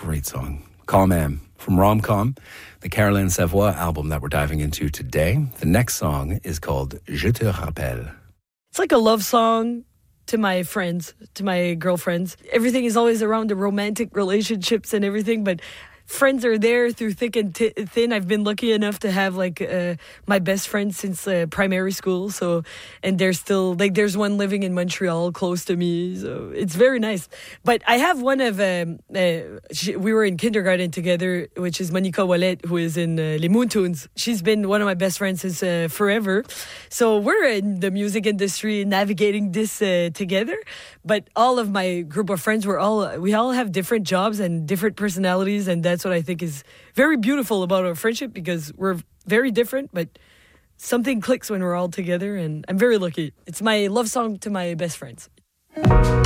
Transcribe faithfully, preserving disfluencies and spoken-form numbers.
great song. Quand même from Rom-Com, the Caroline Savoie album that we're diving into today. The next song is called Je te rappelle. It's like a love song to my friends, to my girlfriends. Everything is always around the romantic relationships and everything, but friends are there through thick and t- thin. I've been lucky enough to have like uh, my best friend since uh, primary school. So, and there's still like there's one living in Montreal close to me. So it's very nice. But I have one of um, uh, she, we were in kindergarten together, which is Monica Wallet, who is in uh, Les Moontoons. She's been one of my best friends since uh, forever. So we're in the music industry, navigating this uh, together. But all of my group of friends were all we all have different jobs and different personalities, and that's what I think is very beautiful about our friendship, because we're very different, but something clicks when we're all together, and I'm very lucky. It's my love song to my best friends.